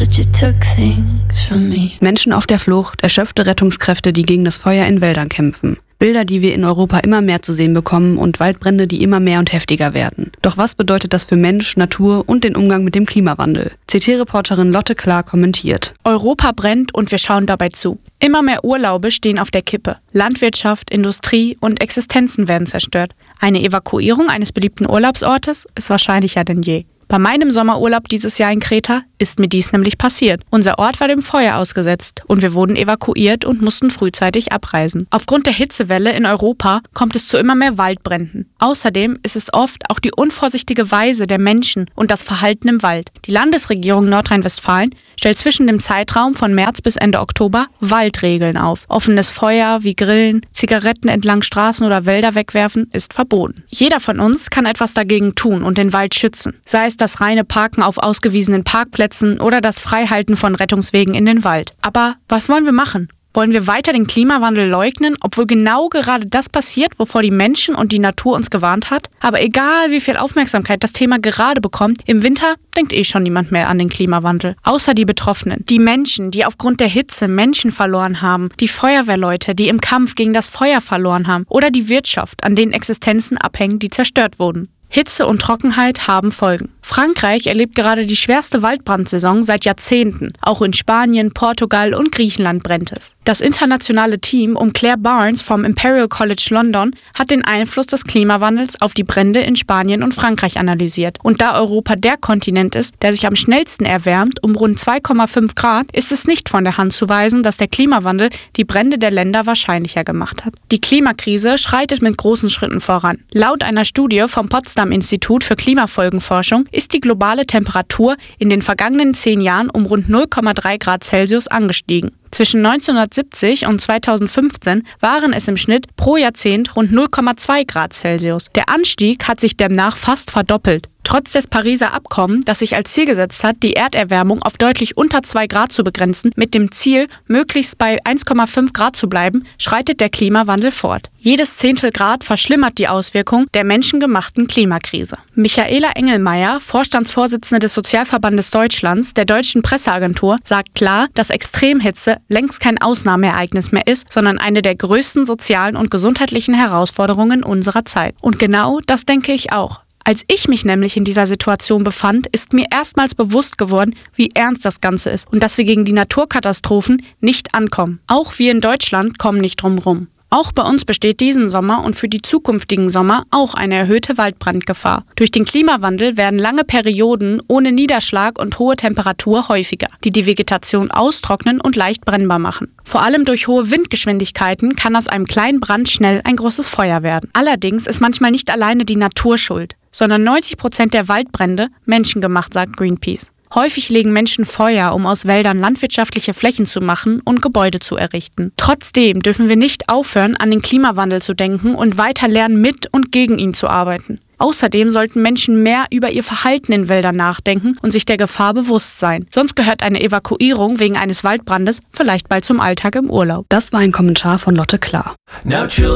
but you took things from me. Menschen auf der Flucht, erschöpfte Rettungskräfte, die gegen das Feuer in Wäldern kämpfen. Bilder, die wir in Europa immer mehr zu sehen bekommen und Waldbrände, die immer mehr und heftiger werden. Doch was bedeutet das für Mensch, Natur und den Umgang mit dem Klimawandel? CT-Reporterin Lotte Klar kommentiert. Europa brennt und wir schauen dabei zu. Immer mehr Urlaube stehen auf der Kippe. Landwirtschaft, Industrie und Existenzen werden zerstört. Eine Evakuierung eines beliebten Urlaubsortes ist wahrscheinlicher denn je. Bei meinem Sommerurlaub dieses Jahr in Kreta ist mir dies nämlich passiert. Unser Ort war dem Feuer ausgesetzt und wir wurden evakuiert und mussten frühzeitig abreisen. Aufgrund der Hitzewelle in Europa kommt es zu immer mehr Waldbränden. Außerdem ist es oft auch die unvorsichtige Weise der Menschen und das Verhalten im Wald. Die Landesregierung Nordrhein-Westfalen stellt zwischen dem Zeitraum von März bis Ende Oktober Waldregeln auf. Offenes Feuer wie Grillen, Zigaretten entlang Straßen oder Wälder wegwerfen ist verboten. Jeder von uns kann etwas dagegen tun und den Wald schützen. Sei es das reine Parken auf ausgewiesenen Parkplätzen oder das Freihalten von Rettungswegen in den Wald. Aber was wollen wir machen? Wollen wir weiter den Klimawandel leugnen, obwohl genau gerade das passiert, wovor die Menschen und die Natur uns gewarnt hat? Aber egal, wie viel Aufmerksamkeit das Thema gerade bekommt, im Winter denkt schon niemand mehr an den Klimawandel. Außer die Betroffenen. Die Menschen, die aufgrund der Hitze Menschen verloren haben. Die Feuerwehrleute, die im Kampf gegen das Feuer verloren haben. Oder die Wirtschaft, an denen Existenzen abhängen, die zerstört wurden. Hitze und Trockenheit haben Folgen. Frankreich erlebt gerade die schwerste Waldbrandsaison seit Jahrzehnten. Auch in Spanien, Portugal und Griechenland brennt es. Das internationale Team um Claire Barnes vom Imperial College London hat den Einfluss des Klimawandels auf die Brände in Spanien und Frankreich analysiert. Und da Europa der Kontinent ist, der sich am schnellsten erwärmt, um rund 2,5 Grad, ist es nicht von der Hand zu weisen, dass der Klimawandel die Brände der Länder wahrscheinlicher gemacht hat. Die Klimakrise schreitet mit großen Schritten voran. Laut einer Studie vom Potsdam Institut für Klimafolgenforschung ist die globale Temperatur in den vergangenen 10 Jahren um rund 0,3 Grad Celsius angestiegen. Zwischen 1970 und 2015 waren es im Schnitt pro Jahrzehnt rund 0,2 Grad Celsius. Der Anstieg hat sich demnach fast verdoppelt. Trotz des Pariser Abkommens, das sich als Ziel gesetzt hat, die Erderwärmung auf deutlich unter 2 Grad zu begrenzen, mit dem Ziel, möglichst bei 1,5 Grad zu bleiben, schreitet der Klimawandel fort. Jedes Zehntelgrad verschlimmert die Auswirkung der menschengemachten Klimakrise. Michaela Engelmeier, Vorstandsvorsitzende des Sozialverbandes Deutschlands, der Deutschen Presseagentur, sagt klar, dass Extremhitze längst kein Ausnahmeereignis mehr ist, sondern eine der größten sozialen und gesundheitlichen Herausforderungen unserer Zeit. Und genau das denke ich auch. Als ich mich nämlich in dieser Situation befand, ist mir erstmals bewusst geworden, wie ernst das Ganze ist und dass wir gegen die Naturkatastrophen nicht ankommen. Auch wir in Deutschland kommen nicht drum rum. Auch bei uns besteht diesen Sommer und für die zukünftigen Sommer auch eine erhöhte Waldbrandgefahr. Durch den Klimawandel werden lange Perioden ohne Niederschlag und hohe Temperatur häufiger, die die Vegetation austrocknen und leicht brennbar machen. Vor allem durch hohe Windgeschwindigkeiten kann aus einem kleinen Brand schnell ein großes Feuer werden. Allerdings ist manchmal nicht alleine die Natur schuld, sondern 90% der Waldbrände menschengemacht, sagt Greenpeace. Häufig legen Menschen Feuer, um aus Wäldern landwirtschaftliche Flächen zu machen und Gebäude zu errichten. Trotzdem dürfen wir nicht aufhören, an den Klimawandel zu denken und weiter lernen, mit und gegen ihn zu arbeiten. Außerdem sollten Menschen mehr über ihr Verhalten in Wäldern nachdenken und sich der Gefahr bewusst sein. Sonst gehört eine Evakuierung wegen eines Waldbrandes vielleicht bald zum Alltag im Urlaub. Das war ein Kommentar von Lotte Klar.